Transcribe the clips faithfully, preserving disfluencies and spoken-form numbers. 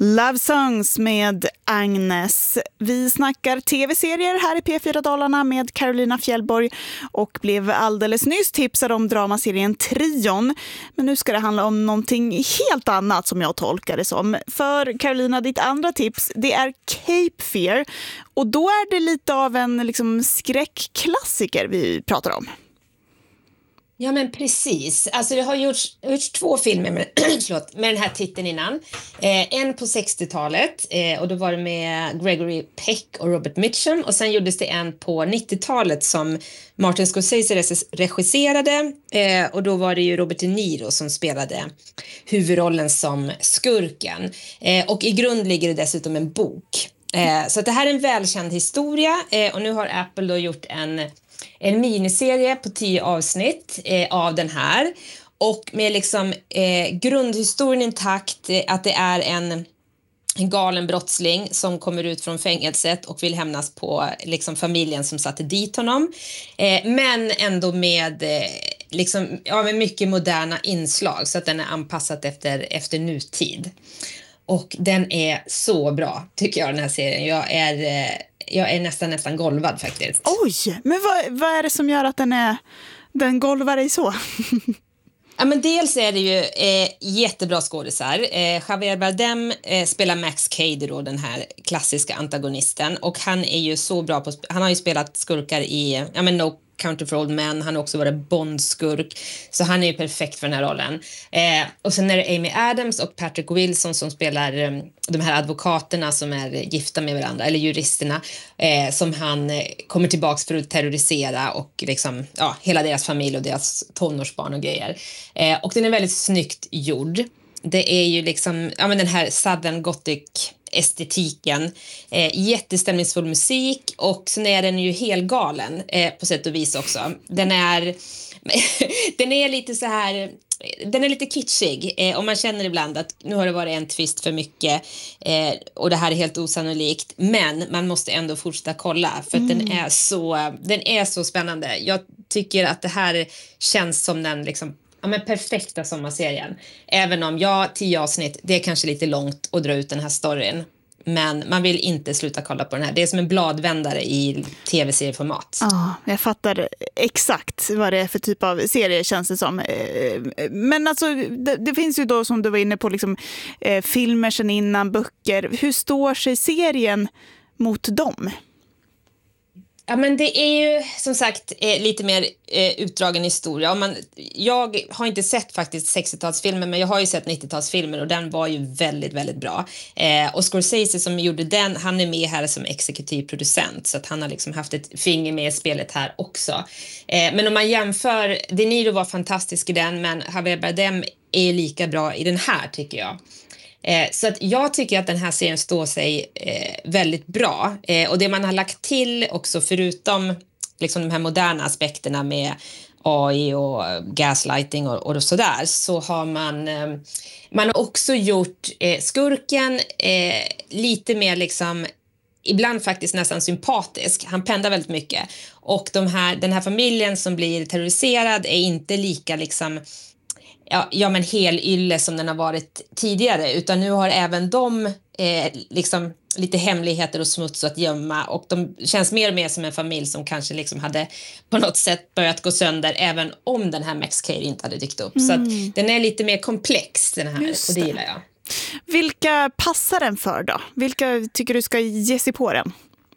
Love Songs med Agnes. Vi snackar tv-serier här i P fyra Dalarna med Carolina Fjällborg och blev alldeles nyss tipsad om dramaserien Trion. Men nu ska det handla om någonting helt annat som jag tolkar det som. För Carolina, ditt andra tips, det är Cape Fear. Och då är det lite av en liksom, skräckklassiker vi pratar om. Ja, men precis. Alltså det har gjorts, gjorts två filmer med, förlåt, med den här titeln innan. Eh, en på sextiotalet eh, och då var det med Gregory Peck och Robert Mitchum. Och sen gjordes det en på nittiotalet som Martin Scorsese regisserade. Eh, och då var det ju Robert De Niro som spelade huvudrollen som skurken. Eh, och i grund ligger det dessutom en bok. Eh, så att det här är en välkänd historia. Eh, och nu har Apple då gjort en... En miniserie på tio avsnitt eh, av den här. Och med liksom eh, grundhistorien intakt. Eh, att det är en, en galen brottsling som kommer ut från fängelset och vill hämnas på liksom, familjen som satte dit honom. Eh, men ändå med, eh, liksom, ja, med mycket moderna inslag. Så att den är anpassad efter, efter nutid. Och den är så bra, tycker jag, den här serien. Jag är... Eh, Jag är nästan nästan golvad faktiskt. Oj, men vad, vad är det som gör att den är den golvar dig så? Ja, men dels är det ju eh, jättebra skådisar. Eh, Javier Bardem eh, spelar Max Cady då, den här klassiska antagonisten. Och han är ju så bra på... Han har ju spelat skurkar i ja, men No Country for Old Men. Han har också varit Bond-skurk. Så han är ju perfekt för den här rollen. Eh, och sen är det Amy Adams och Patrick Wilson som spelar eh, de här advokaterna som är gifta med varandra. Eller juristerna. Eh, som han eh, kommer tillbaks för att terrorisera. Och liksom, ja, hela deras familj och deras tonårsbarn och grejer. Eh, och den är väldigt snyggt gjord. Det är ju liksom, ja, men den här Southern Gothic estetiken, eh, jättestämningsfull musik och sen är den ju helgalen eh, på sätt och vis också. Den är den är lite så här, den är lite kitschig eh, och man känner ibland att nu har det varit en twist för mycket eh, och det här är helt osannolikt, men man måste ändå fortsätta kolla för att mm. den är så den är så spännande. Jag tycker att det här känns som den liksom ja, men perfekta sommarserien. Även om jag, tio avsnitt, det är kanske lite långt att dra ut den här storyn. Men man vill inte sluta kolla på den här. Det är som en bladvändare i tv-serieformat. Ja, jag fattar exakt vad det är för typ av serie, känns det som. Men alltså, det, det finns ju då, som du var inne på, liksom, eh, filmer sedan innan, böcker. Hur står sig serien mot dem? Ja, men det är ju som sagt eh, lite mer eh, utdragen historia. Om man, jag har inte sett faktiskt sextiotalsfilmer, men jag har ju sett nittiotalsfilmer och den var ju väldigt, väldigt bra. Eh, och Scorsese som gjorde den, han är med här som exekutiv producent så att han har liksom haft ett finger med i spelet här också. Eh, men om man jämför, De Niro var fantastisk i den, men Javier Bardem är lika bra i den här tycker jag. Eh, så att jag tycker att den här serien står sig eh, väldigt bra. Eh, och det man har lagt till också förutom liksom de här moderna aspekterna med A I och gaslighting och, och sådär, så har man, eh, man har också gjort eh, skurken eh, lite mer liksom, ibland faktiskt nästan sympatisk. Han pendlar väldigt mycket. Och de här, den här familjen som blir terroriserad är inte lika liksom... Ja, ja men hel ylle som den har varit tidigare, utan nu har även de eh, liksom lite hemligheter och smuts att gömma och de känns mer och mer som en familj som kanske liksom hade på något sätt börjat gå sönder även om den här Max Cady inte hade dykt upp. Mm. Så att den är lite mer komplex den här. Just och det gillar jag. Vilka passar den för då? Vilka tycker du ska ge sig på den?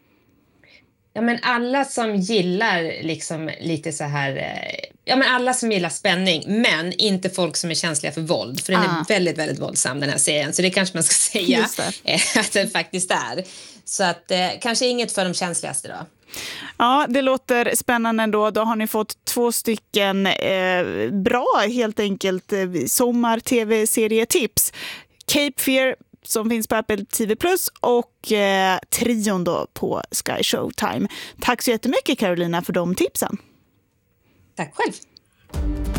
Ja, men alla som gillar liksom lite så här, ja men alla som gillar spänning, men inte folk som är känsliga för våld, för den ah. är väldigt, väldigt våldsam den här serien, så det kanske man ska säga att den faktiskt är. Så att eh, kanske inget för de känsligaste då. Ja, det låter spännande ändå. Då har ni fått två stycken eh, bra, helt enkelt, eh, sommar-tv-serietips. Cape Fear som finns på Apple T V plus och eh, Trion då på Sky Showtime. Tack så jättemycket Carolina för de tipsen. Tack själv.